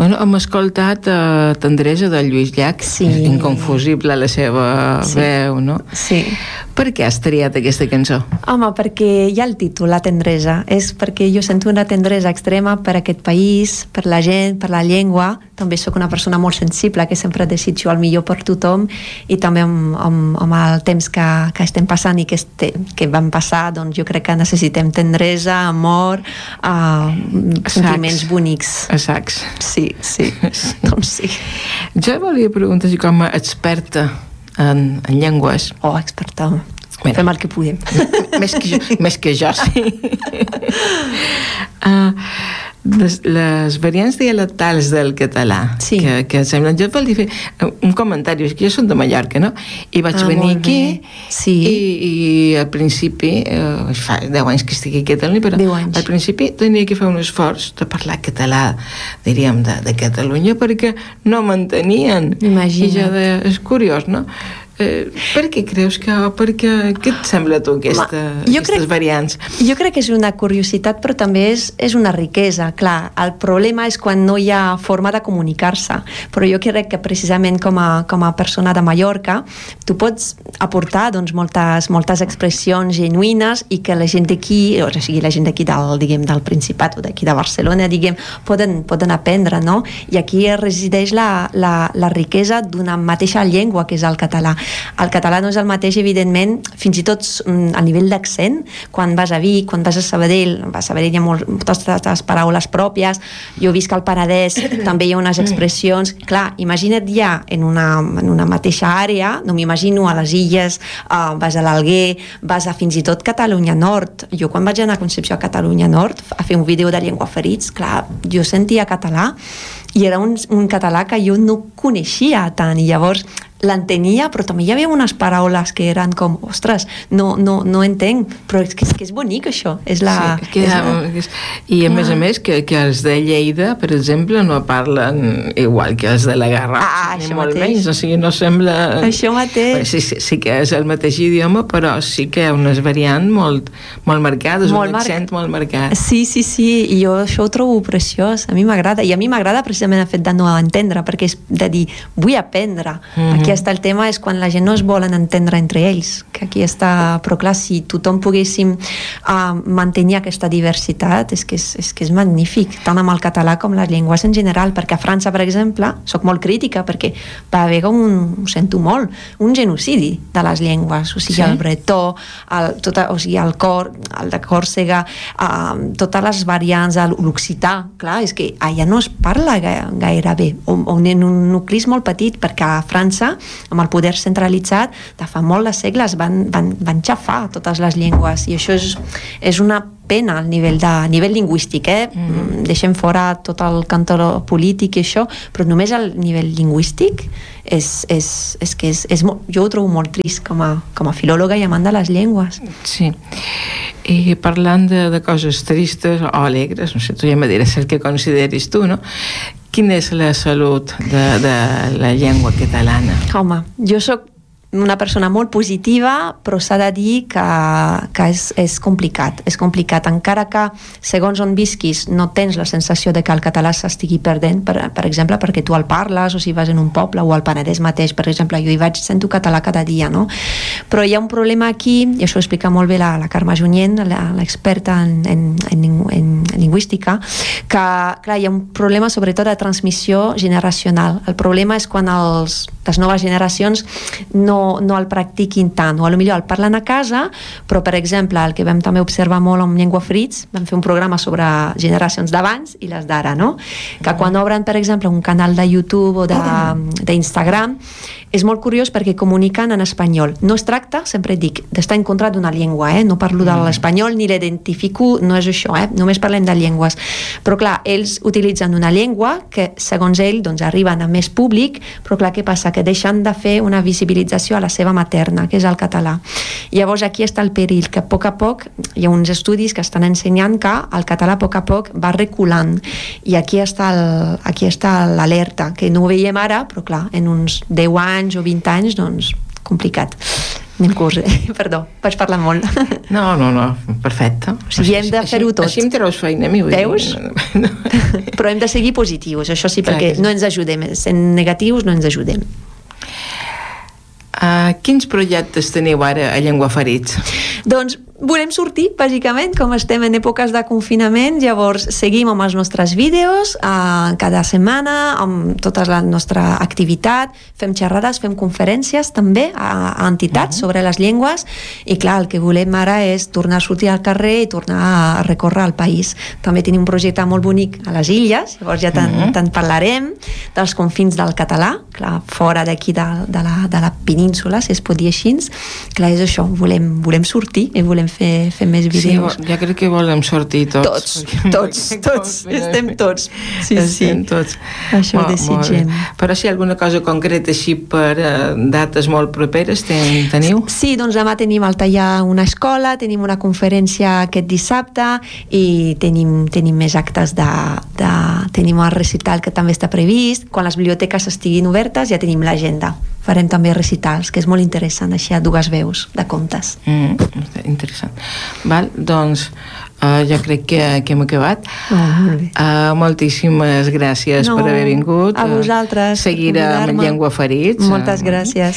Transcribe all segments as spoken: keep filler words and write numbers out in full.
Bueno, hem escoltat uh, Tendresa de Lluís Llach, sí. Inconfusible la seva sí. veu, no? Sí. Per què has triat aquesta cançó? Home, perquè hi ha el títol, La tendresa. És perquè jo sento una tendresa extrema per aquest país, per la gent, per la llengua. També sóc una persona molt sensible, que sempre desitjo el millor per tothom, i també amb, amb, amb el temps que, que estem passant i que, este, que vam passar, doncs jo crec que necessitem tendresa, amor, uh, sentiments bonics. A sacs. Sí, sí. Doncs sí. Jo volia preguntar si com a experta en, en llengües. Oh, experta. Bueno, fem el que podem. Més que jo, més que jo sí. uh, les, les variants dialectals del català, sí. que, que semblen... Jo volia fer un comentari, és que jo soc de Mallorca, no? I vaig ah, venir aquí sí. i, i al principi, eh, fa deu anys que estic aquí a Catalunya, però al principi tenia que fer un esforç de parlar català, diríem, de, de Catalunya, perquè no m'entenien. Imagina't. I jo deia, és curiós, no? Eh, per què creus que... Perquè, què et sembla a tu aquesta, Ma, aquestes crec, variants? Jo crec que és una curiositat, però també és, és una riquesa. Clar, el problema és quan no hi ha forma de comunicar-se, però jo crec que precisament com a, com a persona de Mallorca tu pots aportar doncs, moltes, moltes expressions genuïnes i que la gent d'aquí, o sigui, la gent d'aquí del, diguem, del Principat o d'aquí de Barcelona, diguem, poden, poden aprendre, no? I aquí resideix la, la, la riquesa d'una mateixa llengua, que és el català. El català no és el mateix, evidentment, fins i tot a nivell d'accent. Quan vas a Vic, quan vas a Sabadell, a Sabadell hi ha moltes les paraules pròpies. Jo visc al Penedès, també hi ha unes expressions. Clar, imagina't ja en una, en una mateixa àrea, no m'imagino a les Illes, uh, vas a l'Alguer, vas a fins i tot Catalunya Nord. Jo quan vaig anar a Concepció a Catalunya Nord a fer un vídeo de llengua ferits, clar, jo sentia català i era un, un català que jo no coneixia tant, i llavors l'entenia, però també hi havia unes paraules que eren com, ostres, no, no, no entenc, però és que, és que és bonic això, és la... Sí, que és ha, la... és, i a ah. més a més que, que els de Lleida, per exemple, no parlen igual que els de la Garrotxa, ah, ni molt mateix. Menys, o sigui, no sembla... Això mateix. Bé, sí, sí, sí que és el mateix idioma, però sí que hi ha unes variants molt, molt marcades, molt un mar... accent molt marcat. Sí, sí, sí, i jo això ho trobo preciós, a mi m'agrada, i a mi m'agrada precisament el fet de no entendre, perquè és de dir, vull aprendre. Mm-hmm. Aquí està el tema, és quan la gent no es volen entendre entre ells, que aquí està, però clar, si tothom poguéssim uh, mantenir aquesta diversitat, és que és, és que és magnífic, tant amb el català com les llengües en general, perquè a França, per exemple, soc molt crítica, perquè va haver un, ho sento molt, un genocidi de les llengües, o sigui, sí? El bretó, el, tota, o sigui, el cor, el de Còrsega, uh, totes les variants, l'occità, clar, és que allà no es parla gaire bé, o, o en un nucli molt petit, perquè a França, amb el poder centralitzat, de fa molt de segles van, van, van xafar totes les llengües, i això és, és una pena al nivell, de, a nivell lingüístic, eh? Mm. Deixem fora tot el cantor polític i això, però només al nivell lingüístic és, és, és que és, és, jo ho trobo molt trist com a, com a filòloga i amant de les llengües. Sí. I parlant de, de coses tristes o alegres, no sé, tu ja me diràs el que consideris tu, no? Quina és la salut de, de la llengua catalana? Home, jo soc una persona molt positiva, però s'ha de dir que, que és, és complicat. És complicat, encara que segons on visquis no tens la sensació de que el català s'estigui perdent, per, per exemple, perquè tu el parles, o si vas en un poble o al Penedès mateix, per exemple, jo hi vaig, sento català cada dia, no? Però hi ha un problema aquí, i això ho explica molt bé la, la Carme Junyent, l'experta en, en, en, en lingüística, que, clar, hi ha un problema sobretot de transmissió generacional. El problema és quan els, les noves generacions no no el practiquin tant, o potser el parlen a casa, però per exemple el que vam també observar molt amb Llengua Ferits, vam fer un programa sobre generacions d'abans i les d'ara, no? Que quan obren per exemple un canal de YouTube o d'Instagram, és molt curiós perquè comuniquen en espanyol. No es tracta, sempre dic, d'estar en contra d'una llengua, eh? No parlo de l'espanyol ni l'identifico, no és això, eh? Només parlem de llengües. Però clar, ells utilitzen una llengua que segons ell doncs, arriben a més públic, però clar, què passa? Que deixen de fer una visibilització a la seva materna, que és el català. Llavors aquí està el perill, que a poc a poc hi ha uns estudis que estan ensenyant que el català a poc a poc va reculant, i aquí està el, aquí està l'alerta, que no ho veiem ara, però clar, en uns deu anys o vint anys, doncs complicat. Anem curs, eh? Perdó, vaig parlar molt. No, no, no, perfecte. O sigui, hem de fer-ho tot. Així em treus feina a mi. Veus? No. Però hem de seguir positius, això sí, perquè no ens ajudem. Sent negatius no ens ajudem. Uh, quins projectes teniu ara a Llenguaferits? Doncs volem sortir, bàsicament, com estem en èpoques de confinament, llavors seguim amb els nostres vídeos eh, cada setmana, amb tota la nostra activitat, fem xerrades, fem conferències també a, a entitats uh -huh. sobre les llengües, i clar, el que volem ara és tornar a sortir al carrer i tornar a recórrer el país. També tenim un projecte molt bonic a les Illes, llavors ja te'n uh -huh. te parlarem dels confins del català, clar, fora d'aquí de, de, la, de la península, si es pot dir així. Clar, és això, volem, volem sortir i volem fer, fer més vídeos. Sí, ja crec que volem sortir tots. Tots, tots, tots, estem tots. Sí, estem sí. tots. Això ho desitgem. Però si alguna cosa concreta així per uh, dates molt properes ten, teniu? Sí, doncs demà tenim al tallar una escola, tenim una conferència aquest dissabte i tenim, tenim més actes de, de... tenim el recital que també està previst. Quan les biblioteques estiguin obertes ja tenim l'agenda. Farem també recitals, que és molt interessant, així a dues veus de contes. Mm, interessant. Val, doncs uh, jo crec que, que hem acabat. Oh, molt bé. Uh, moltíssimes gràcies no, per haver vingut. A vosaltres. Seguirem amb Llenguaferits. Moltes gràcies.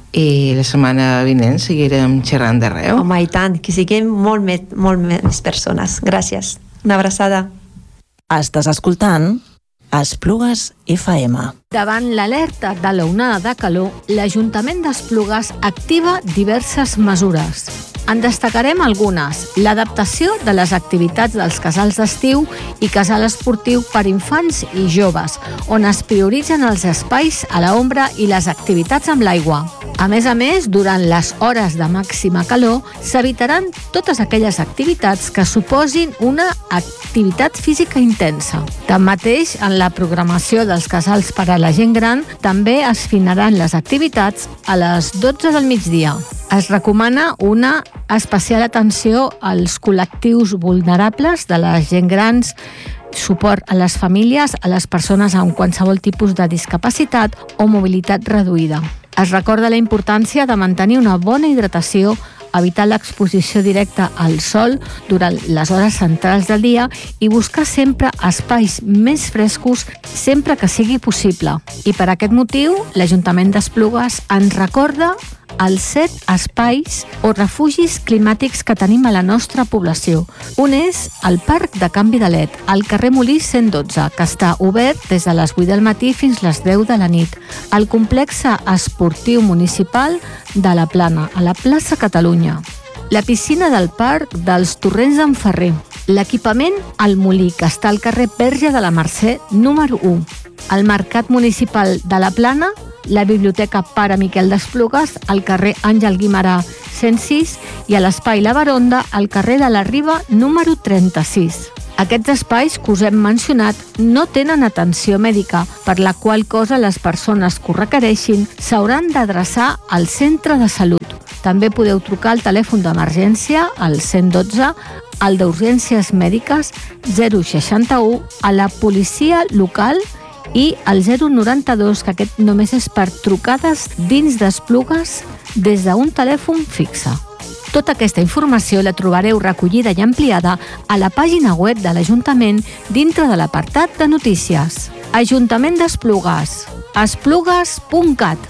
I la setmana vinent seguirem xerrant d'arreu. Home, i tant, que siguem molt més, molt més persones. Gràcies. Una abraçada. Estàs escoltant Esplugues F M. Davant l'alerta de l'onada de calor, l'Ajuntament d'Esplugues activa diverses mesures. En destacarem algunes: l'adaptació de les activitats dels casals d'estiu i casal esportiu per infants i joves, on es prioritzen els espais a l'ombra i les activitats amb l'aigua. A més a més, durant les hores de màxima calor, s'evitaran totes aquelles activitats que suposin una activitat física intensa. Tanmateix, en la programació dels casals per a la gent gran, també es finaran les activitats a les dotze del migdia. Es recomana una especial atenció als col·lectius vulnerables de les gent grans, suport a les famílies, a les persones amb qualsevol tipus de discapacitat o mobilitat reduïda. Es recorda la importància de mantenir una bona hidratació, evitar l'exposició directa al sol durant les hores centrals del dia i buscar sempre espais més frescos sempre que sigui possible. I per aquest motiu, l'Ajuntament d'Esplugues ens recorda els set espais o refugis climàtics que tenim a la nostra població. Un és el Parc de Canvi de L E D, al carrer Molí cent dotze, que està obert des de les vuit del matí fins les deu de la nit. El complex esportiu municipal de la Plana, a la plaça Catalunya. La piscina del Parc dels Torrents d'en Ferrer. L'equipament al Molí, que està al carrer Verge de la Mercè, número u. El Mercat Municipal de la Plana, la Biblioteca Pare Miquel d'Esplugues, al carrer Àngel Guimerà cent sis, i a l'Espai La Baronda, al carrer de la Riba, número trenta-sis. Aquests espais que us hem mencionat no tenen atenció mèdica, per la qual cosa les persones que ho requereixin s'hauran d'adreçar al centre de salut. També podeu trucar al telèfon d'emergència, al cent dotze, al d'urgències mèdiques zero seixanta-u, a la policia local i al zero noranta-dos, que aquest només és per trucades dins d'Esplugues des d'un telèfon fixe. Tota aquesta informació la trobareu recollida i ampliada a la pàgina web de l'Ajuntament dintre de l'apartat de notícies. Ajuntament d'Esplugues, esplugues punt cat.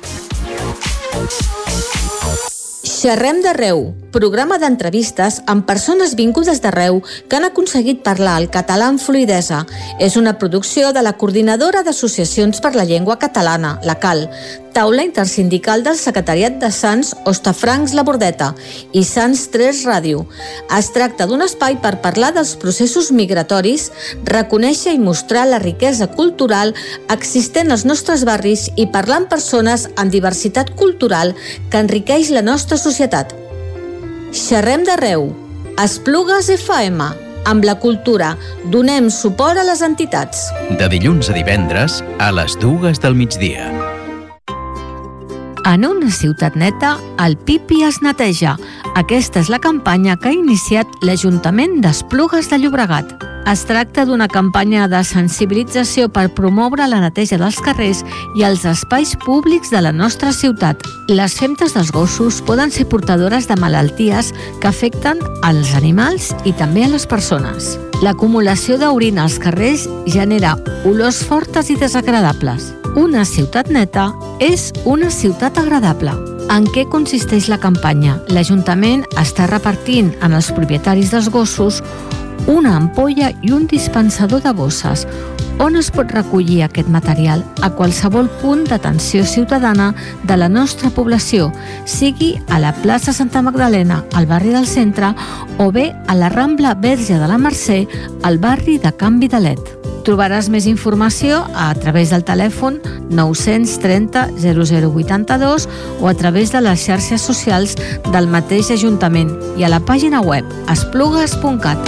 Xerrem d'arreu, programa d'entrevistes amb persones vingudes d'arreu que han aconseguit parlar el català amb fluïdesa. És una producció de la Coordinadora d'Associacions per la Llengua Catalana, la C A L, taula intersindical del Secretariat de Sants Hostafrancs La Bordeta i Sants tres Ràdio. Es tracta d'un espai per parlar dels processos migratoris, reconèixer i mostrar la riquesa cultural existent als nostres barris i parlar amb persones amb diversitat cultural que enriqueix la nostra societat. Xerrem d'arreu, Esplugues F M, amb la cultura, donem suport a les entitats. De dilluns a divendres, a les dues del migdia. En una ciutat neta, el pipi es neteja. Aquesta és la campanya que ha iniciat l'Ajuntament d'Esplugues de Llobregat. Es tracta d'una campanya de sensibilització per promoure la neteja dels carrers i els espais públics de la nostra ciutat. Les femtes dels gossos poden ser portadores de malalties que afecten als animals i també a les persones. L'acumulació d'orina als carrers genera olors fortes i desagradables. Una ciutat neta és una ciutat agradable. En què consisteix la campanya? L'Ajuntament està repartint en els propietaris dels gossos una ampolla i un dispensador de bosses. On es pot recollir aquest material? A qualsevol punt d'atenció ciutadana de la nostra població, sigui a la plaça Santa Magdalena, al barri del Centre, o bé a la Rambla Verge de la Mercè, al barri de Can Vidalet. Trobaràs més informació a través del telèfon nou-cents trenta zero zero vuitanta-dos o a través de les xarxes socials del mateix Ajuntament i a la pàgina web esplugues punt cat.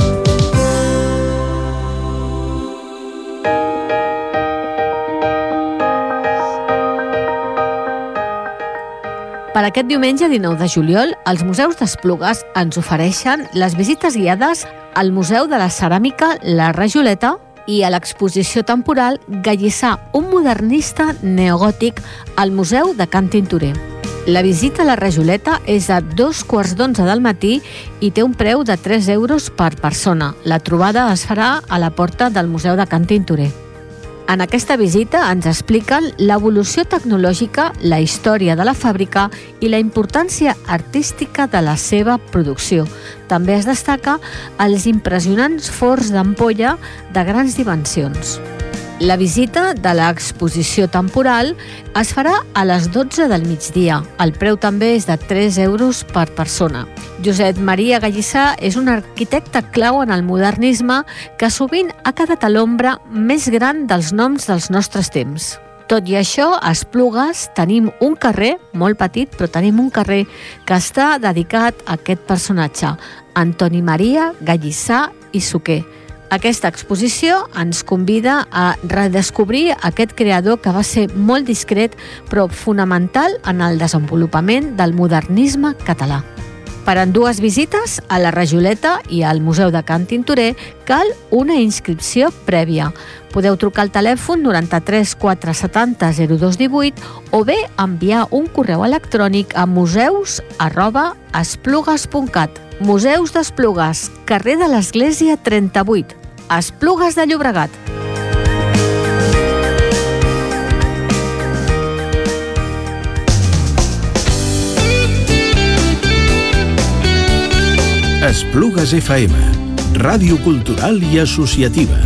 Per aquest diumenge dinou de juliol, els museus d'Esplugues ens ofereixen les visites guiades al Museu de la Ceràmica La Rajoleta i a l'exposició temporal Gallissà, un modernista neogòtic al Museu de Can Tintorer. La visita a la Rajoleta és a dos quarts d'onze del matí i té un preu de tres euros per persona. La trobada es farà a la porta del Museu de Can Tintorer. En aquesta visita ens expliquen l'evolució tecnològica, la història de la fàbrica i la importància artística de la seva producció. També es destaca els impressionants forns d'ampolla de grans dimensions. La visita de l'exposició temporal es farà a les dotze del migdia. El preu també és de tres euros per persona. Josep Maria Gallissà és un arquitecte clau en el modernisme que sovint ha quedat a l'ombra més gran dels noms dels nostres temps. Tot i això, a Esplugues tenim un carrer, molt petit, però tenim un carrer que està dedicat a aquest personatge, Antoni Maria Gallissà i Suquer. Aquesta exposició ens convida a redescobrir aquest creador que va ser molt discret però fonamental en el desenvolupament del modernisme català. Per a dues visites a la Rajoleta i al Museu de Can Tintorer cal una inscripció prèvia. Podeu trucar al telèfon noranta-tres quatre setanta zero dos divuit o bé enviar un correu electrònic a museus arroba esplugues punt cat. Museus d'Esplugues, carrer de l'Església trenta-vuit, Esplugues de Llobregat. Esplugues F M, ràdio cultural i associativa.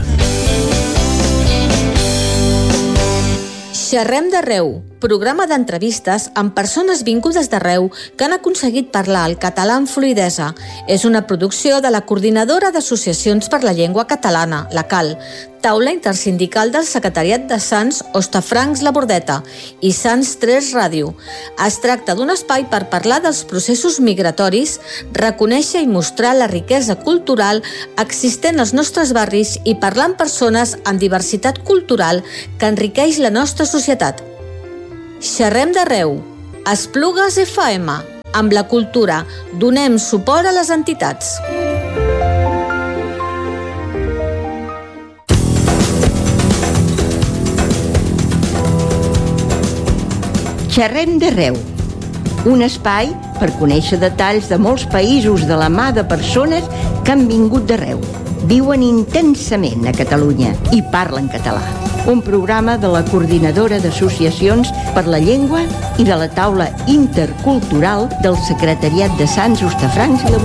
Xerrem d'arreu, programa d'entrevistes amb persones vingudes d'arreu que han aconseguit parlar el català amb fluïdesa. És una producció de la Coordinadora d'Associacions per la Llengua Catalana, la CAL, taula intersindical del Secretariat de Sants Hostafrancs La Bordeta i Sants tres Ràdio. Es tracta d'un espai per parlar dels processos migratoris, reconèixer i mostrar la riquesa cultural existent als nostres barris i parlar amb persones amb diversitat cultural que enriqueix la nostra societat. Xerrem d'arreu, Esplugues F M, amb la cultura, donem suport a les entitats. Xerrem d'arreu, un espai per conèixer detalls de molts països de la mà de persones que han vingut d'arreu, viuen intensament a Catalunya i parlen català. Un programa de la Coordinadora d'Associacions per la Llengua i de la taula intercultural del Secretariat de Sants Hostafrancs i la